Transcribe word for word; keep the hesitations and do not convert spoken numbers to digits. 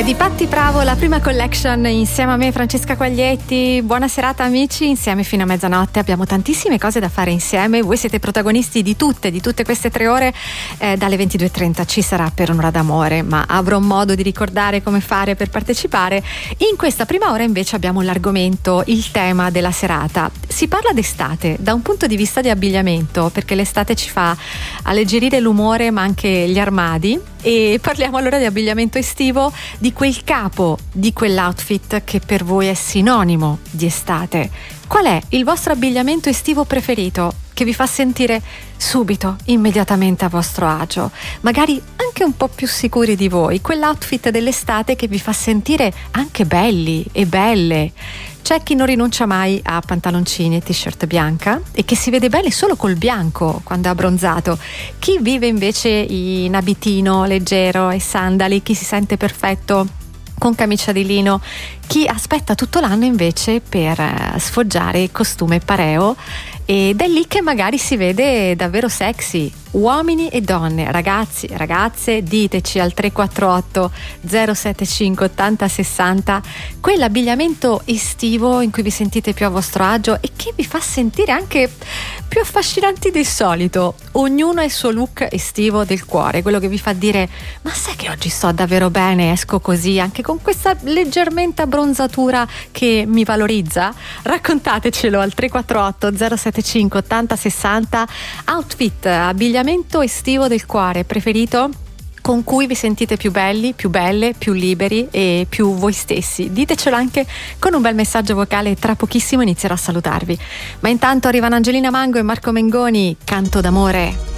di Patti Pravo, la prima collection insieme a me, Francesca Quaglietti. Buona serata amici, insieme fino a mezzanotte, abbiamo tantissime cose da fare insieme, voi siete protagonisti di tutte, di tutte queste tre ore, eh, dalle ventidue e trenta ci sarà Per un'ora d'amore, ma avrò modo di ricordare come fare per partecipare. In questa prima ora invece abbiamo l'argomento, il tema della serata. Si parla d'estate da un punto di vista di abbigliamento, perché l'estate ci fa alleggerire l'umore ma anche gli armadi, e parliamo allora di abbigliamento estivo, di quel capo, di quell'outfit che per voi è sinonimo di estate. Qual è il vostro abbigliamento estivo preferito che vi fa sentire subito, immediatamente a vostro agio, magari anche un po' più sicuri di voi, quell'outfit dell'estate che vi fa sentire anche belli e belle? C'è chi non rinuncia mai a pantaloncini e t-shirt bianca e che si vede bene solo col bianco quando è abbronzato. Chi vive invece in abitino leggero e sandali, chi si sente perfetto con camicia di lino, chi aspetta tutto l'anno invece per sfoggiare il costume pareo, ed è lì che magari si vede davvero sexy. Uomini e donne, ragazzi e ragazze, diteci al tre quattro otto zero sette cinque ottanta sessanta quell'abbigliamento estivo in cui vi sentite più a vostro agio e che vi fa sentire anche più affascinanti del solito. Ognuno ha il suo look estivo del cuore, quello che vi fa dire: ma sai che oggi sto davvero bene, esco così anche con questa leggermente abbronzatura che mi valorizza? Raccontatecelo al tre quattro otto zero sette cinque ottanta sessanta. Outfit, abbigliamento estivo del cuore preferito, con cui vi sentite più belli, più belle, più liberi e più voi stessi. Ditecelo anche con un bel messaggio vocale, tra pochissimo inizierò a salutarvi. Ma intanto arrivano Angelina Mango e Marco Mengoni, Canto d'amore.